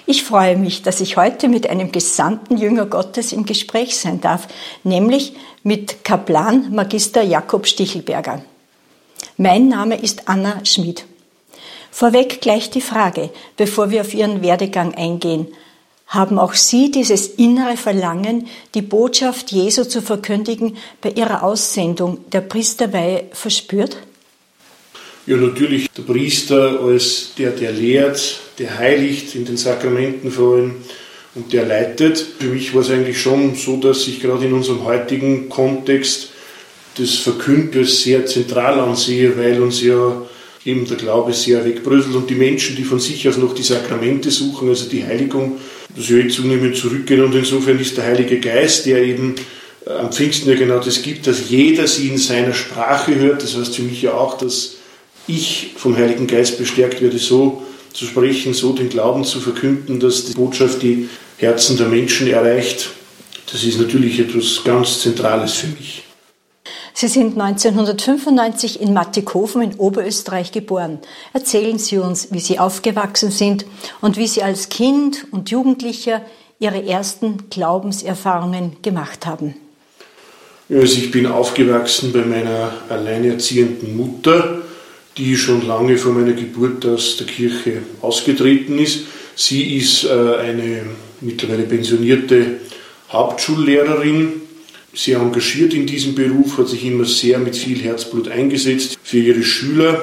Ich freue mich, dass ich heute mit einem gesandten Jünger Gottes im Gespräch sein darf, nämlich mit Kaplan Magister Jakob Stichelberger. Mein Name ist Anna Schmid. Vorweg gleich die Frage, bevor wir auf Ihren Werdegang eingehen. Haben auch Sie dieses innere Verlangen, die Botschaft Jesu zu verkündigen, bei Ihrer Aussendung der Priesterweihe verspürt? Ja, natürlich. Der Priester als der lehrt, der heiligt, in den Sakramenten vor allem, und der leitet. Für mich war es eigentlich schon so, dass ich gerade in unserem heutigen Kontext das Verkünden als sehr zentral ansehe, weil uns ja eben der Glaube sehr wegbröselt und die Menschen, die von sich aus noch die Sakramente suchen, also die Heiligung, das ja jetzt zunehmend zurückgeht, und insofern ist der Heilige Geist, der eben am Pfingsten ja genau das gibt, dass jeder sie in seiner Sprache hört. Das heißt für mich ja auch, dass ich vom Heiligen Geist bestärkt werde, so zu sprechen, so den Glauben zu verkünden, dass die Botschaft die Herzen der Menschen erreicht. Das ist natürlich etwas ganz Zentrales für mich. Sie sind 1995 in Mattighofen in Oberösterreich geboren. Erzählen Sie uns, wie Sie aufgewachsen sind und wie Sie als Kind und Jugendlicher Ihre ersten Glaubenserfahrungen gemacht haben. Also ich bin aufgewachsen bei meiner alleinerziehenden Mutter, die schon lange vor meiner Geburt aus der Kirche ausgetreten ist. Sie ist eine mittlerweile pensionierte Hauptschullehrerin, sehr engagiert in diesem Beruf, hat sich immer sehr mit viel Herzblut eingesetzt für ihre Schüler.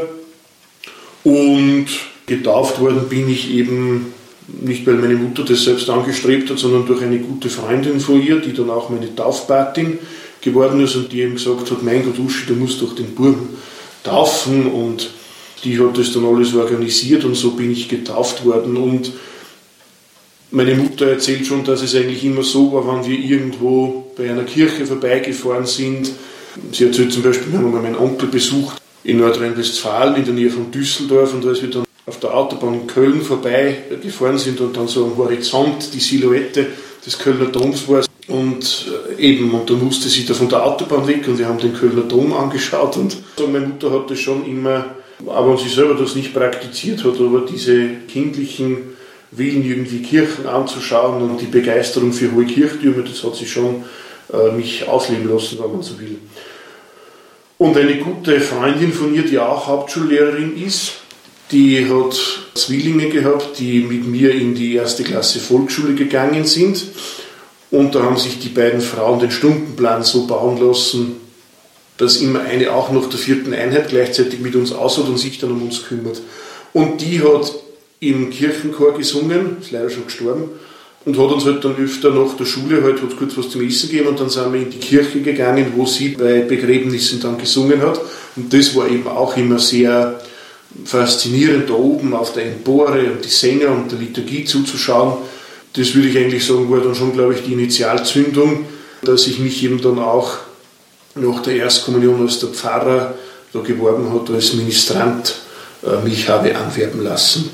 Und getauft worden bin ich eben nicht, weil meine Mutter das selbst angestrebt hat, sondern durch eine gute Freundin von ihr, die dann auch meine Taufpatin geworden ist und die eben gesagt hat, mein Gott, Uschi, du musst doch den Buben taufen, und die hat das dann alles organisiert und so bin ich getauft worden. Und meine Mutter erzählt schon, dass es eigentlich immer so war, wenn wir irgendwo bei einer Kirche vorbeigefahren sind. Sie erzählt zum Beispiel, wir haben mal meinen Onkel besucht in Nordrhein-Westfalen in der Nähe von Düsseldorf, und als wir dann auf der Autobahn in Köln vorbeigefahren sind und dann so am Horizont die Silhouette des Kölner Doms war, und dann musste sie da von der Autobahn weg und wir haben den Kölner Dom angeschaut, und meine Mutter hat das schon immer, aber wenn sie selber das nicht praktiziert hat, aber diese kindlichen Willen, irgendwie Kirchen anzuschauen und die Begeisterung für hohe Kirchtürme, das hat sie schon mich ausleben lassen, wenn man so will. Und eine gute Freundin von ihr, die auch Hauptschullehrerin ist, die hat Zwillinge gehabt, die mit mir in die 1. Klasse Volksschule gegangen sind. Und da haben sich die beiden Frauen den Stundenplan so bauen lassen, dass immer eine auch nach der 4. Einheit gleichzeitig mit uns aus hat und sich dann um uns kümmert. Und die hat im Kirchenchor gesungen, ist leider schon gestorben, und hat uns halt dann öfter nach der Schule halt hat kurz was zum Essen gegeben, und dann sind wir in die Kirche gegangen, wo sie bei Begräbnissen dann gesungen hat. Und das war eben auch immer sehr faszinierend, da oben auf der Empore und die Sänger und der Liturgie zuzuschauen. Das würde ich eigentlich sagen, war dann schon, glaube ich, die Initialzündung, dass ich mich eben dann auch nach der Erstkommunion als der Pfarrer da geworben hat, als Ministrant mich habe anwerben lassen.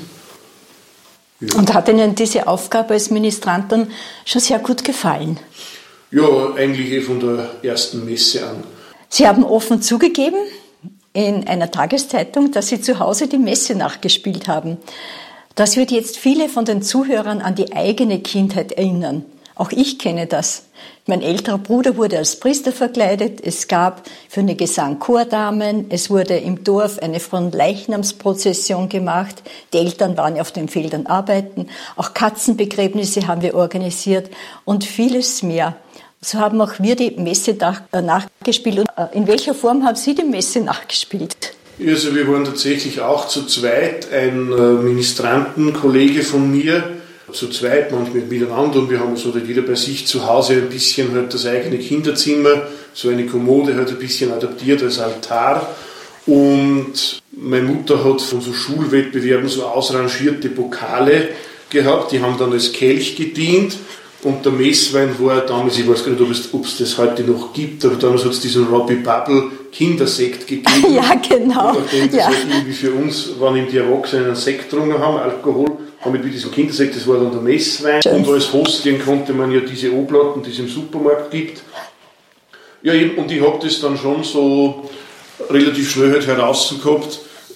Ja. Und hat Ihnen diese Aufgabe als Ministrant dann schon sehr gut gefallen? Ja, eigentlich von der ersten Messe an. Sie haben offen zugegeben in einer Tageszeitung, dass Sie zu Hause die Messe nachgespielt haben. Das wird jetzt viele von den Zuhörern an die eigene Kindheit erinnern. Auch ich kenne das. Mein älterer Bruder wurde als Priester verkleidet. Es gab für eine Gesang Chordamen. Es wurde im Dorf eine Fronleichnamsprozession gemacht. Die Eltern waren auf den Feldern arbeiten. Auch Katzenbegräbnisse haben wir organisiert und vieles mehr. So haben auch wir die Messe nachgespielt. Und in welcher Form haben Sie die Messe nachgespielt? Also wir waren tatsächlich auch zu zweit, ein Ministrantenkollege von mir, zu zweit, manchmal miteinander, und wir haben so jeder bei sich zu Hause ein bisschen halt das eigene Kinderzimmer, so eine Kommode halt ein bisschen adaptiert als Altar, und meine Mutter hat von so Schulwettbewerben so ausrangierte Pokale gehabt, die haben dann als Kelch gedient. Und der Messwein war damals, ich weiß gar nicht, ob es das heute noch gibt, aber damals hat es diesen Robbie Bubble Kindersekt gegeben. Ja, genau. Und nachdem das halt irgendwie für uns, wenn eben die Erwachsenen einen Sekt getrunken haben, Alkohol, haben wir mit diesem Kindersekt, das war dann der Messwein. Schön. Und als Hostien konnte man ja diese Oblaten, die es im Supermarkt gibt. Ja, eben, und ich habe das dann schon so relativ schnell halt heraus gehabt,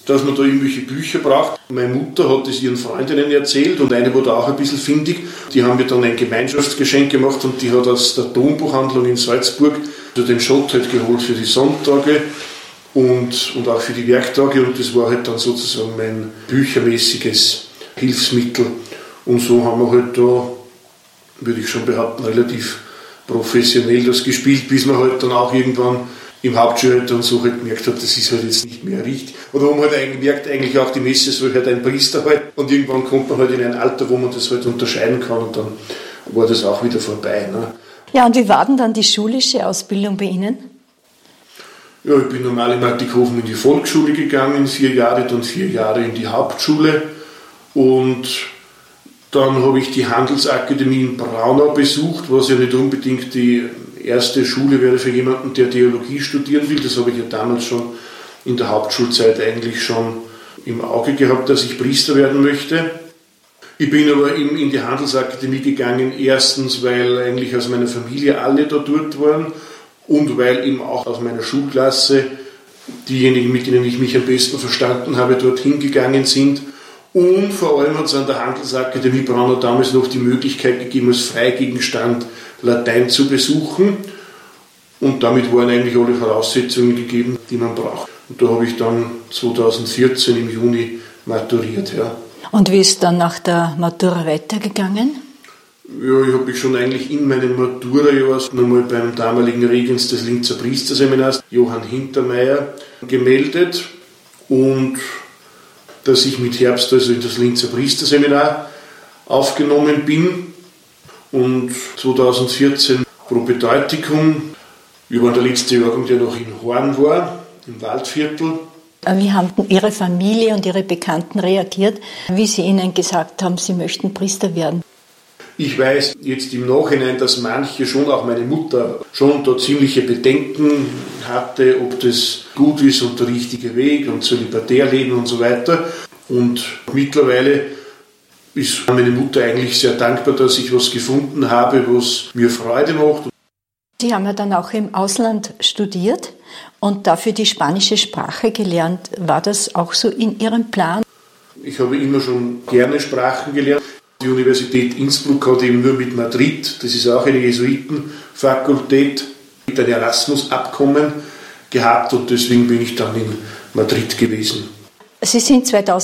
dass man da irgendwelche Bücher braucht. Meine Mutter hat es ihren Freundinnen erzählt und eine war da auch ein bisschen findig. Die haben mir dann ein Gemeinschaftsgeschenk gemacht und die hat aus der Dombuchhandlung in Salzburg den Schott halt geholt für die Sonntage und auch für die Werktage und das war halt dann sozusagen mein büchermäßiges Hilfsmittel. Und so haben wir halt da, würde ich schon behaupten, relativ professionell das gespielt, bis man halt dann auch irgendwann im Hauptschulalter und so halt gemerkt hat, das ist halt jetzt nicht mehr richtig. Oder wo man halt merkt, eigentlich auch die Messe soll halt ein Priester halt. Und irgendwann kommt man halt in ein Alter, wo man das halt unterscheiden kann und dann war das auch wieder vorbei. Ne? Ja, und wie war denn dann die schulische Ausbildung bei Ihnen? Ja, ich bin normal in Martighofen in die Volksschule gegangen, 4 Jahre, dann 4 Jahre in die Hauptschule und dann habe ich die Handelsakademie in Braunau besucht, was ja nicht unbedingt die erste Schule wäre für jemanden, der Theologie studieren will. Das habe ich ja damals schon in der Hauptschulzeit eigentlich schon im Auge gehabt, dass ich Priester werden möchte. Ich bin aber in die Handelsakademie gegangen, erstens, weil eigentlich aus meiner Familie alle da dort waren und weil eben auch aus meiner Schulklasse diejenigen, mit denen ich mich am besten verstanden habe, dorthin gegangen sind. Und vor allem hat es an der Handelsakademie Braunau damals noch die Möglichkeit gegeben, als Freigegenstand Latein zu besuchen. Und damit waren eigentlich alle Voraussetzungen gegeben, die man braucht. Und da habe ich dann 2014 im Juni maturiert. Ja. Und wie ist dann nach der Matura weitergegangen? Ja, ich habe mich schon eigentlich in meinem Matura-Jahr nochmal beim damaligen Regens des Linzer Priesterseminars, Johann Hintermeier, gemeldet. Und dass ich mit Herbst also in das Linzer Priesterseminar aufgenommen bin und 2014 Propedeutikum. Wir waren der letzte Jahrgang, der noch in Horn war, im Waldviertel. Wie haben Ihre Familie und Ihre Bekannten reagiert, wie Sie ihnen gesagt haben, Sie möchten Priester werden? Ich weiß jetzt im Nachhinein, dass manche, schon auch meine Mutter, schon da ziemliche Bedenken hatte, ob das gut ist und der richtige Weg und zölibatär leben und so weiter. Und mittlerweile ist meine Mutter eigentlich sehr dankbar, dass ich was gefunden habe, was mir Freude macht. Sie haben ja dann auch im Ausland studiert und dafür die spanische Sprache gelernt. War das auch so in Ihrem Plan? Ich habe immer schon gerne Sprachen gelernt. Die Universität Innsbruck hat eben nur mit Madrid, das ist auch eine Jesuitenfakultät, mit einem Erasmus-Abkommen gehabt und deswegen bin ich dann in Madrid gewesen. Sie sind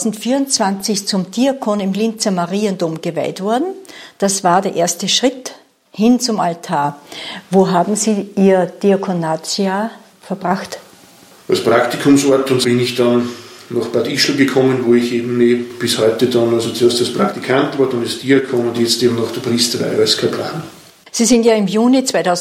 2024 zum Diakon im Linzer Mariendom geweiht worden. Das war der erste Schritt hin zum Altar. Wo haben Sie Ihr Diakonatsjahr verbracht? Als Praktikumsort und bin ich dann nach Bad Ischl gekommen, wo ich eben bis heute dann, also zuerst als Praktikant war, dann als Diakon und jetzt eben nach der Priesterweihe als Kaplan. Sie sind ja im Juni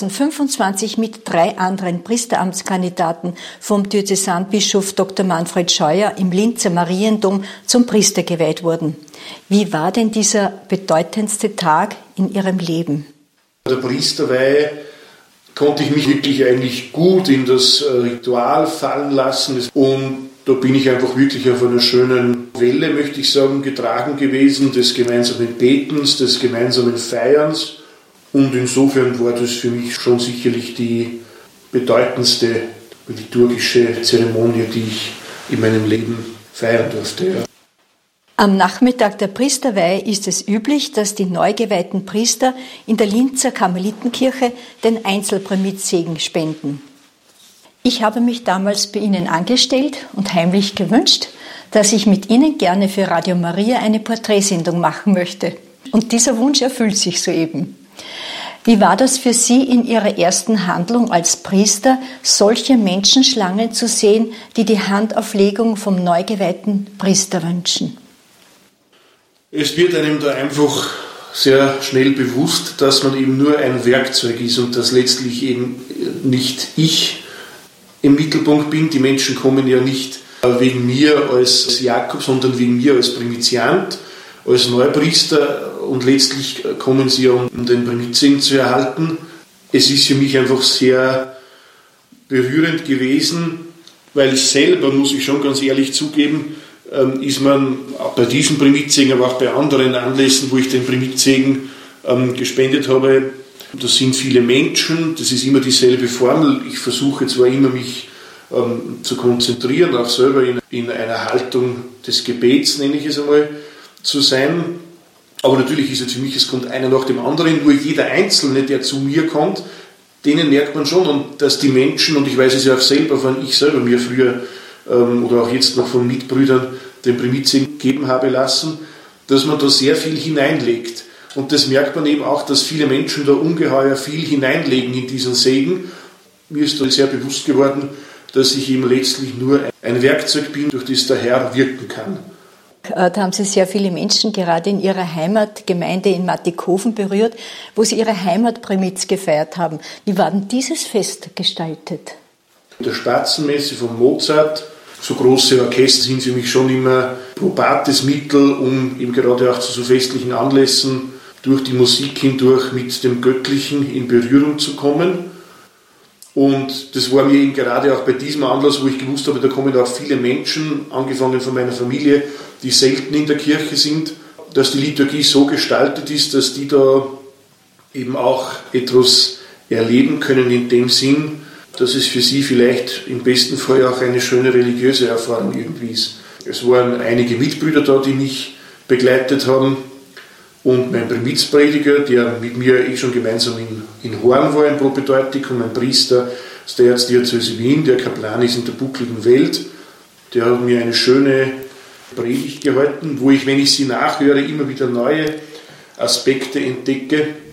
2025 mit 3 anderen Priesteramtskandidaten vom Diözesanbischof Dr. Manfred Scheuer im Linzer Mariendom zum Priester geweiht worden. Wie war denn dieser bedeutendste Tag in Ihrem Leben? Der Priesterweihe konnte ich mich wirklich eigentlich gut in das Ritual fallen lassen und da bin ich einfach wirklich auf einer schönen Welle, möchte ich sagen, getragen gewesen, des gemeinsamen Betens, des gemeinsamen Feierns. Und insofern war das für mich schon sicherlich die bedeutendste liturgische Zeremonie, die ich in meinem Leben feiern durfte. Ja. Am Nachmittag der Priesterweihe ist es üblich, dass die neu geweihten Priester in der Linzer Karmelitenkirche den Einzelprimitzsegen spenden. Ich habe mich damals bei Ihnen angestellt und heimlich gewünscht, dass ich mit Ihnen gerne für Radio Maria eine Porträtsendung machen möchte. Und dieser Wunsch erfüllt sich soeben. Wie war das für Sie in Ihrer ersten Handlung als Priester, solche Menschenschlangen zu sehen, die die Handauflegung vom neu geweihten Priester wünschen? Es wird einem da einfach sehr schnell bewusst, dass man eben nur ein Werkzeug ist und dass letztlich eben nicht ich im Mittelpunkt bin. Die Menschen kommen ja nicht wegen mir als Jakob, sondern wegen mir als Primiziant, als Neupriester und letztlich kommen sie ja, um den Primizsegen zu erhalten. Es ist für mich einfach sehr berührend gewesen, weil selber, muss ich schon ganz ehrlich zugeben, ist man auch bei diesem Primizsegen, aber auch bei anderen Anlässen, wo ich den Primizsegen gespendet habe, das sind viele Menschen, das ist immer dieselbe Formel. Ich versuche zwar immer, mich zu konzentrieren, auch selber in einer Haltung des Gebets, nenne ich es einmal, zu sein. Aber natürlich ist jetzt für mich, es kommt einer nach dem anderen, nur jeder Einzelne, der zu mir kommt, denen merkt man schon, und dass die Menschen, und ich weiß es ja auch selber, von ich selber mir früher oder auch jetzt noch von Mitbrüdern den Primidsegen geben habe lassen, dass man da sehr viel hineinlegt. Und das merkt man eben auch, dass viele Menschen da ungeheuer viel hineinlegen in diesen Segen. Mir ist da sehr bewusst geworden, dass ich eben letztlich nur ein Werkzeug bin, durch das der Herr wirken kann. Da haben Sie sehr viele Menschen gerade in Ihrer Heimatgemeinde in Mattighofen berührt, wo Sie Ihre Heimatprimiz gefeiert haben. Wie war denn dieses Fest gestaltet? In der Spatzenmesse von Mozart, so große Orchester sind für mich schon immer probates Mittel, um eben gerade auch zu so festlichen Anlässen durch die Musik hindurch mit dem Göttlichen in Berührung zu kommen. Und das war mir eben gerade auch bei diesem Anlass, wo ich gewusst habe, da kommen auch viele Menschen, angefangen von meiner Familie, die selten in der Kirche sind, dass die Liturgie so gestaltet ist, dass die da eben auch etwas erleben können in dem Sinn, dass es für sie vielleicht im besten Fall auch eine schöne religiöse Erfahrung irgendwie ist. Es waren einige Mitbrüder da, die mich begleitet haben, und mein Primizprediger, der mit mir schon gemeinsam in Horn war, im Propedeutikum, ein Priester aus der Erzdiözese Wien, der Kaplan ist in der buckligen Welt, der hat mir eine schöne Predigt gehalten, wo ich, wenn ich sie nachhöre, immer wieder neue Aspekte entdecke.